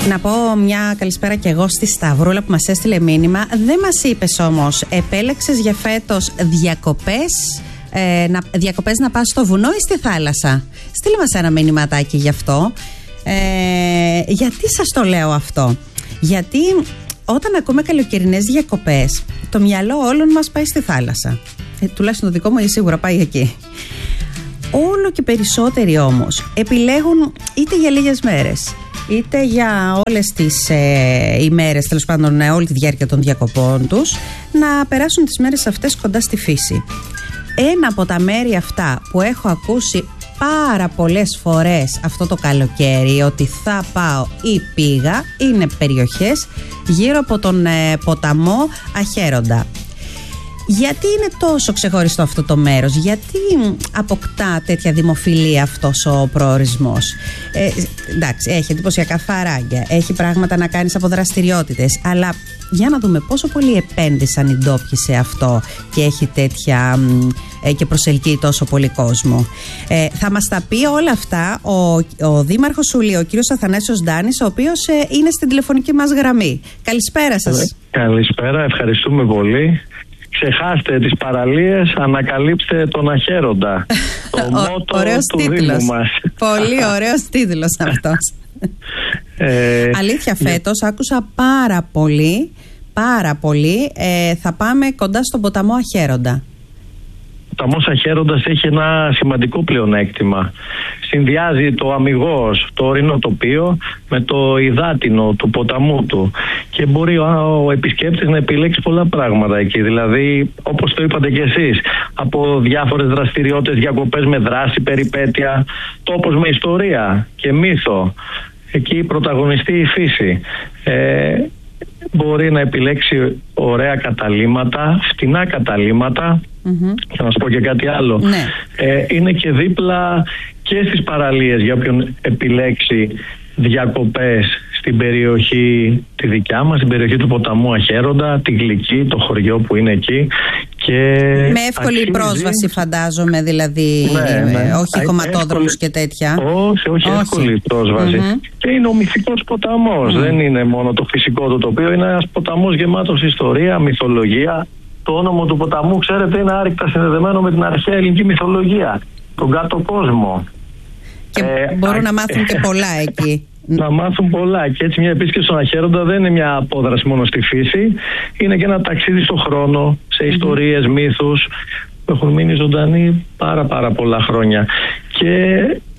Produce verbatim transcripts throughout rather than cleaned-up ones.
Να πω μια καλησπέρα και εγώ στη Σταυρούλα που μας έστειλε μήνυμα. Δεν μας είπες όμως, επέλεξες για φέτος διακοπές, ε, να, διακοπές να πας στο βουνό ή στη θάλασσα? Στείλε μας ένα μηνυματάκι γι' αυτό. Ε, γιατί σας το λέω αυτό? Γιατί όταν ακούμε καλοκαιρινές διακοπές, το μυαλό όλων μας πάει στη θάλασσα. Ε, τουλάχιστον το δικό μου σίγουρα πάει εκεί. Όλο και περισσότεροι όμως επιλέγουν είτε για λίγες μέρες, είτε για όλες τις ε, ημέρες, τέλος πάντων όλη τη διάρκεια των διακοπών τους, να περάσουν τις μέρες αυτές κοντά στη φύση. Ένα από τα μέρη αυτά που έχω ακούσει πάρα πολλές φορές αυτό το καλοκαίρι ότι θα πάω ή πήγα, είναι περιοχές γύρω από τον ε, ποταμό Αχέροντα. Γιατί είναι τόσο ξεχωριστό αυτό το μέρος, γιατί αποκτά τέτοια δημοφιλία αυτός ο προορισμός? Ε, εντάξει, έχει εντυπωσιακά φαράγγια, έχει πράγματα να κάνεις από δραστηριότητες, αλλά για να δούμε πόσο πολύ επένδυσαν οι ντόπιοι σε αυτό και έχει τέτοια ε, και προσελκύει τόσο πολύ κόσμο. Ε, θα μας τα πει όλα αυτά ο, ο Δήμαρχος Σουλή, ο κύριος Αθανάσιος Ντάνης, ο οποίος ε, είναι στην τηλεφωνική μας γραμμή. Καλησπέρα σας. Καλησπέρα, ευχαριστούμε πολύ. Ξεχάστε τις παραλίες, ανακαλύψτε τον Αχέροντα. Το μότο του Δήμου μας. Πολύ ωραίος τίτλος αυτός. ε, Αλήθεια, φέτος άκουσα πάρα πολύ, πάρα πολύ, ε, θα πάμε κοντά στον ποταμό Αχέροντα. Ο ποταμός Αχέροντας έχει ένα σημαντικό πλεονέκτημα. Συνδυάζει το αμιγώς, το ορεινό τοπίο, με το υδάτινο του ποταμού του. Και μπορεί ο επισκέπτης να επιλέξει πολλά πράγματα εκεί. Δηλαδή, όπως το είπατε κι εσείς, από διάφορες δραστηριότητες, διακοπές με δράση, περιπέτεια, τόπος με ιστορία και μύθο. Εκεί πρωταγωνιστεί η φύση. Ε, μπορεί να επιλέξει ωραία καταλύματα, φτηνά καταλύματα. Mm-hmm. Και να σου πω και κάτι άλλο. Ναι. Ε, είναι και δίπλα και στις παραλίες για όποιον επιλέξει διακοπές στην περιοχή τη δικιά μας, στην περιοχή του ποταμού Αχέροντα, τη Γλυκή, το χωριό που είναι εκεί. Και με εύκολη αξίζει... πρόσβαση φαντάζομαι, δηλαδή, ναι, ναι. όχι χωματόδρομους και τέτοια. Όχι, όχι, όχι. εύκολη πρόσβαση. Mm-hmm. Και είναι ο μυθικός ποταμός, mm. δεν είναι μόνο το φυσικό του τοπίο, είναι ένας ποταμός γεμάτος ιστορία, μυθολογία. Το όνομα του ποταμού, ξέρετε, είναι άρρηκτα συνδεδεμένο με την αρχαία ελληνική μυθολογία, τον κάτω κόσμο. Και ε, μπορούν α, να μάθουν και πολλά εκεί. Να μάθουν πολλά. Και έτσι μια επίσκεψη στον Αχέροντα δεν είναι μια απόδραση μόνο στη φύση, είναι και ένα ταξίδι στον χρόνο, σε ιστορίες, mm-hmm. μύθους που έχουν μείνει ζωντανοί πάρα πάρα πολλά χρόνια. Και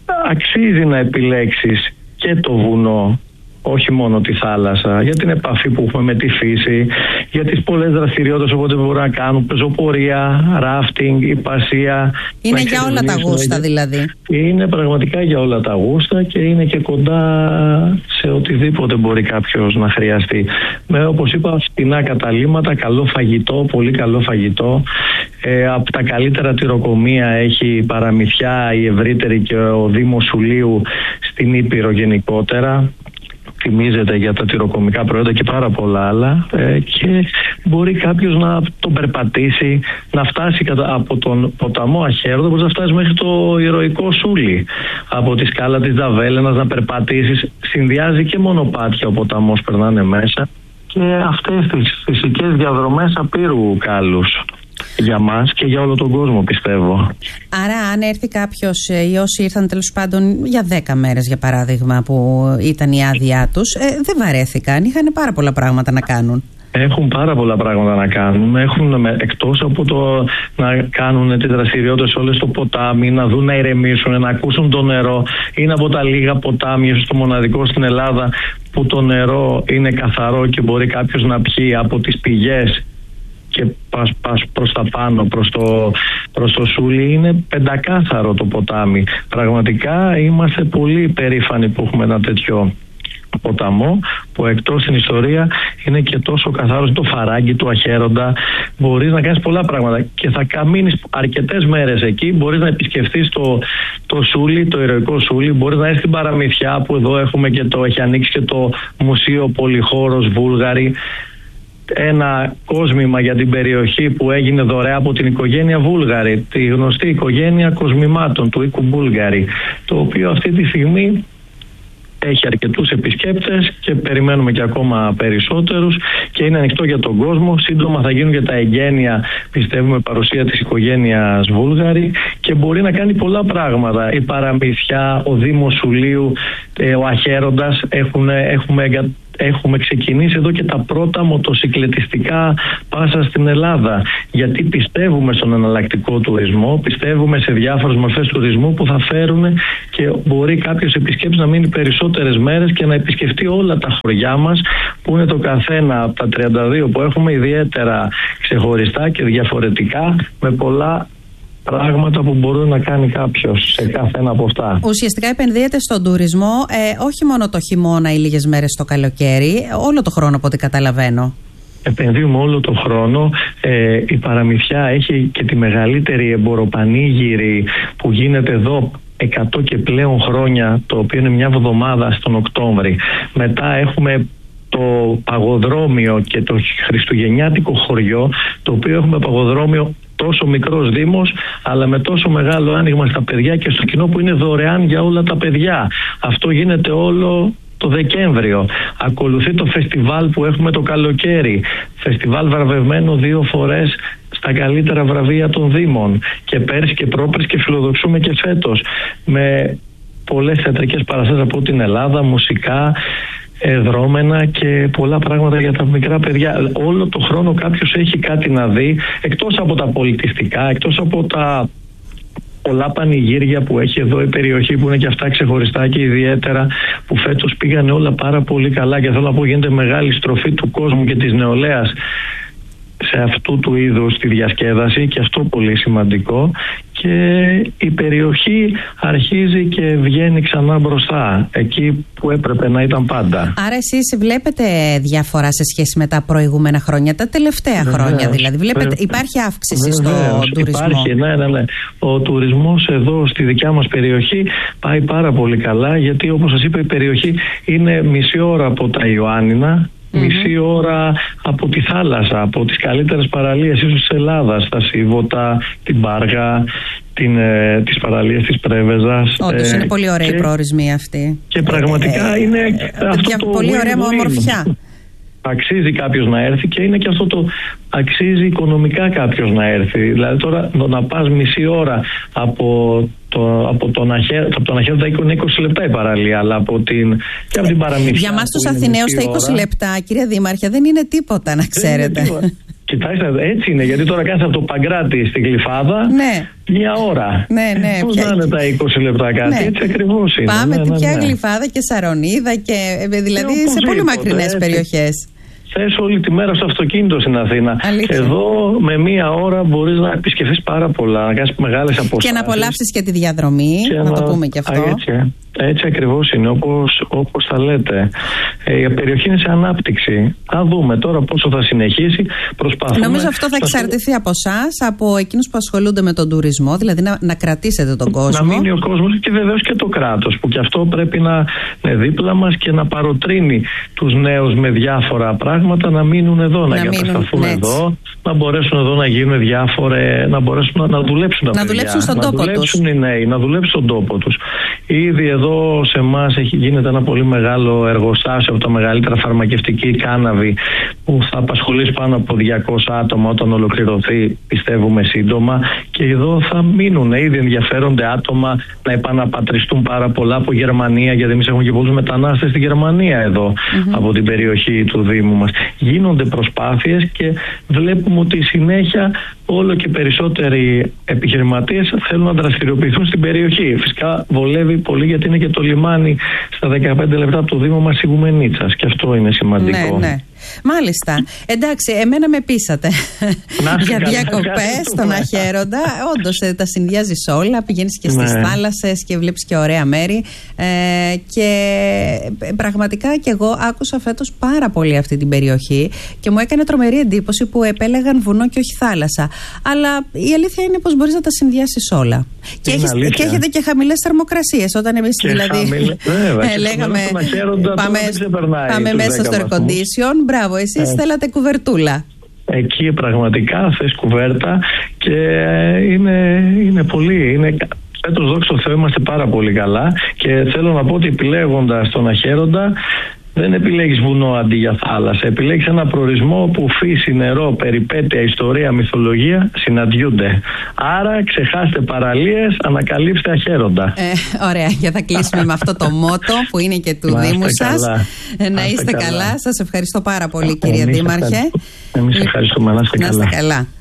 αξίζει να επιλέξεις και το βουνό, όχι μόνο τη θάλασσα, για την επαφή που έχουμε με τη φύση, για τις πολλές δραστηριότητες όποτε μπορούν να κάνουν, πεζοπορία, ράφτινγκ, υπασία. Είναι για όλα τα γούστα δηλαδή. Είναι πραγματικά για όλα τα γούστα και είναι και κοντά σε οτιδήποτε μπορεί κάποιος να χρειαστεί. Με, όπως είπα, φτηνά καταλύματα, καλό φαγητό, πολύ καλό φαγητό. Ε, από τα καλύτερα τυροκομεία έχει παραμυθιά η ευρύτερη και ο Δήμος Σουλίου στην Ήπειρο γενικότερα. Θυμίζεται για τα τυροκομικά προϊόντα και πάρα πολλά άλλα, ε, και μπορεί κάποιος να τον περπατήσει, να φτάσει κατα... από τον ποταμό Αχέροντα, μπορεί να φτάσει μέχρι το ηρωικό Σούλι, από τη σκάλα της Δαβέλενας να περπατήσεις. Συνδυάζει και μονοπάτια ο ποταμός, περνάνε μέσα, και αυτές τις φυσικές διαδρομές απείρου κάλους για μας και για όλο τον κόσμο, πιστεύω. Άρα αν έρθει κάποιος ή όσοι ήρθαν τέλος πάντων για δέκα μέρες για παράδειγμα που ήταν η άδειά τους, ε, δεν βαρέθηκαν, είχαν πάρα πολλά πράγματα να κάνουν. Έχουν πάρα πολλά πράγματα να κάνουν. Έχουν, εκτός από το να κάνουν τις δραστηριότητες όλες στο ποτάμι, να δουν να ηρεμήσουν, να ακούσουν το νερό. Είναι από τα λίγα ποτάμια, ίσως το μοναδικό στην Ελλάδα, που το νερό είναι καθαρό και μπορεί κάποιος να πιει από τις πηγές και πας, πας προς τα πάνω, προς το, προς το Σούλι. Είναι πεντακάθαρο το ποτάμι. Πραγματικά είμαστε πολύ περήφανοι που έχουμε ένα τέτοιο ποταμό, που εκτός στην ιστορία είναι και τόσο καθαρός. Το φαράγγι του Αχέροντα, μπορείς να κάνεις πολλά πράγματα και θα μείνεις αρκετές μέρες εκεί. Μπορείς να επισκεφθείς το, το Σούλι, το ηρωικό Σούλι, μπορείς να έρθεις στην Παραμυθιά, που εδώ έχουμε και το, έχει ανοίξει και το Μουσείο Πολυχώρος Βούλγαρη, ένα κόσμημα για την περιοχή που έγινε δωρεά από την οικογένεια Βούλγαρη, τη γνωστή οικογένεια κοσμημάτων του οίκου Βούλγαρη, το οποίο αυτή τη στιγμή έχει αρκετούς επισκέπτες και περιμένουμε και ακόμα περισσότερους και είναι ανοιχτό για τον κόσμο. Σύντομα θα γίνουν και τα εγγένεια, πιστεύουμε, παρουσία της οικογένειας Βούλγαρη και μπορεί να κάνει πολλά πράγματα. Η Παραμυθιά, ο Δήμος Σουλίου, ο Αχέροντας, έχουν, έχουμε εγκαταστήσει. Έχουμε ξεκινήσει εδώ και τα πρώτα μοτοσυκλετιστικά πάσα στην Ελλάδα. Γιατί πιστεύουμε στον εναλλακτικό τουρισμό, πιστεύουμε σε διάφορες μορφές τουρισμού που θα φέρουν και μπορεί κάποιος επισκέπτης να μείνει περισσότερες μέρες και να επισκεφτεί όλα τα χωριά μας που είναι το καθένα από τα τριάντα δύο που έχουμε ιδιαίτερα ξεχωριστά και διαφορετικά με πολλά πράγματα που μπορεί να κάνει κάποιος σε κάθε ένα από αυτά. Ουσιαστικά επενδύεται στον τουρισμό ε, όχι μόνο το χειμώνα ή λίγες μέρες το καλοκαίρι, όλο το χρόνο από ό,τι καταλαβαίνω. Επενδύουμε όλο το χρόνο. Ε, η Παραμυθιά έχει και τη μεγαλύτερη εμποροπανήγυρη που γίνεται εδώ εκατό και πλέον χρόνια, το οποίο είναι μια εβδομάδα στον Οκτώβρη. Μετά έχουμε το παγοδρόμιο και το χριστουγεννιάτικο χωριό, το οποίο έχουμε παγοδρόμιο τόσο μικρός δήμος, αλλά με τόσο μεγάλο άνοιγμα στα παιδιά και στο κοινό που είναι δωρεάν για όλα τα παιδιά. Αυτό γίνεται όλο το Δεκέμβριο. Ακολουθεί το φεστιβάλ που έχουμε το καλοκαίρι. Φεστιβάλ βραβευμένο δύο φορές στα καλύτερα βραβεία των Δήμων. Και πέρσι και πρόπερσι και φιλοδοξούμε και φέτος. Με πολλές θεατρικές παραστάσεις από την Ελλάδα, μουσικά, δρόμενα και πολλά πράγματα για τα μικρά παιδιά. Όλο το χρόνο κάποιος έχει κάτι να δει, εκτός από τα πολιτιστικά, εκτός από τα πολλά πανηγύρια που έχει εδώ η περιοχή που είναι και αυτά ξεχωριστά και ιδιαίτερα, που φέτος πήγανε όλα πάρα πολύ καλά και θέλω να πω γίνεται μεγάλη στροφή του κόσμου και της νεολαίας σε αυτού του είδους τη διασκέδαση και αυτό πολύ σημαντικό και η περιοχή αρχίζει και βγαίνει ξανά μπροστά εκεί που έπρεπε να ήταν πάντα. Άρα εσείς βλέπετε διαφορά σε σχέση με τα προηγούμενα χρόνια, τα τελευταία Βεβαίως. χρόνια δηλαδή, βλέπετε, υπάρχει αύξηση Βεβαίως. στον τουρισμό? Υπάρχει, ναι, ναι, ναι. Ο τουρισμός εδώ στη δικιά μας περιοχή πάει πάρα πολύ καλά γιατί όπως σας είπα η περιοχή είναι μισή ώρα από τα Ιωάννινα, Mm-hmm. μισή ώρα από τη θάλασσα, από τις καλύτερες παραλίες ίσως της Ελλάδας, τα Σίβωτα, την Πάργα, την, ε, τις παραλίες της Πρέβεζας. Όντως ε, είναι πολύ ωραία η προορισμοί αυτή. Και πραγματικά ε, είναι ε, αυτό ε, το πολύ ωραία με ομορφιά. Αξίζει κάποιος να έρθει και είναι και αυτό το αξίζει οικονομικά κάποιος να έρθει. Δηλαδή τώρα να πας μισή ώρα από το, από τον Αχέροντα είναι είκοσι λεπτά η παραλία, αλλά από την, και από την Παραμύθια. Για μας τους Αθηναίους τα είκοσι λεπτά, κύριε Δήμαρχε, δεν είναι τίποτα να ξέρετε. Κοιτάξτε, έτσι είναι, γιατί τώρα κάνεις από το Παγκράτη στη Γλυφάδα ναι. μια ώρα. Ναι, ναι. Πώς ποια... να είναι τα είκοσι λεπτά κάτι, ναι. έτσι ακριβώς είναι. Πάμε ναι, ναι, ναι, πια ναι. Γλυφάδα και Σαρονίδα και δηλαδή και σε πολύ μακρινές περιοχές. Θες όλη τη μέρα στο αυτοκίνητο στην Αθήνα. Αλήθεια. Εδώ με μία ώρα μπορείς να επισκεφθείς πάρα πολλά, να κάνεις μεγάλες αποστάσεις. Και να απολαύσεις και τη διαδρομή, να, να το πούμε και αυτό. Α, έτσι, έτσι ακριβώς είναι, όπως, όπως θα λέτε. Ε, η περιοχή είναι σε ανάπτυξη. Θα δούμε τώρα πόσο θα συνεχίσει. Προσπαθούμε. Νομίζω αυτό θα εξαρτηθεί από εσάς, από εκείνους που ασχολούνται με τον τουρισμό, δηλαδή να, να κρατήσετε τον κόσμο. Να μείνει ο κόσμος και βεβαίως και το κράτος, που και αυτό πρέπει να είναι δίπλα μας και να παροτρύνει τους νέους με διάφορα πράγματα να μείνουν εδώ, να, να εγκατασταθούν εδώ, να μπορέσουν εδώ να γίνουν διάφορα, να μπορέσουν να, να δουλέψουν τα να παιδιά, δουλέψουν στον να τόπο δουλέψουν τους. οι νέοι, να δουλέψουν στον τόπο τους. Ήδη εδώ σε εμάς γίνεται ένα πολύ μεγάλο εργοστάσιο από τα μεγαλύτερα φαρμακευτική κάναβη που θα απασχολήσει πάνω από διακόσια άτομα όταν ολοκληρωθεί, πιστεύουμε σύντομα, και εδώ θα μείνουν. Ήδη ενδιαφέρονται άτομα να επαναπατριστούν πάρα πολλά από Γερμανία, γιατί εμείς έχουμε και πολλούς μετανάστες στη Γερμανία εδώ, mm-hmm. από την περιοχή του Δήμου μας. Γίνονται προσπάθειες και βλέπουμε ότι συνέχεια όλο και περισσότεροι επιχειρηματίες θέλουν να δραστηριοποιηθούν στην περιοχή. Φυσικά βολεύει πολύ γιατί είναι και το λιμάνι στα δεκαπέντε λεπτά από το Δήμο μας Ιγουμενίτσας και αυτό είναι σημαντικό. Ναι, ναι. Μάλιστα. Εντάξει, εμένα με πείσατε για διακοπές στον Αχέροντα. Όντως τα συνδυάζεις όλα, πηγαίνεις και στις ναι. θάλασσες και βλέπεις και ωραία μέρη. Ε, και πραγματικά και εγώ άκουσα φέτος πάρα πολύ αυτή την περιοχή και μου έκανε τρομερή εντύπωση που επέλεγαν βουνό και όχι θάλασσα. Αλλά η αλήθεια είναι πως μπορείς να τα συνδυάσεις όλα. Και, έχεις, και έχετε και χαμηλές θερμοκρασίες. Όταν εμείς δηλαδή χαμηλ... Βέβαια, ε, λέγαμε πάμε, πάμε μέσα στο air condition. Μπράβο, εσείς ε. θέλατε κουβερτούλα. Εκεί πραγματικά θες κουβέρτα και είναι, είναι πολύ, είναι φέτος, δόξα τω Θεώ, είμαστε πάρα πολύ καλά και θέλω να πω ότι επιλέγοντας τον Αχαίροντα, δεν επιλέγεις βουνό αντί για θάλασσα. Επιλέγεις ένα προορισμό όπου φύση, νερό, περιπέτεια, ιστορία, μυθολογία συναντιούνται. Άρα ξεχάστε παραλίες, ανακαλύψτε Αχαίροντα. Ε, ωραία, για θα κλείσουμε με αυτό το μότο που είναι και του να Δήμου σας. Να, να είστε καλά. καλά. Σας ευχαριστώ πάρα πολύ, κύριε Δήμαρχε. Εμείς ευχαριστούμε. Να είστε καλά. καλά.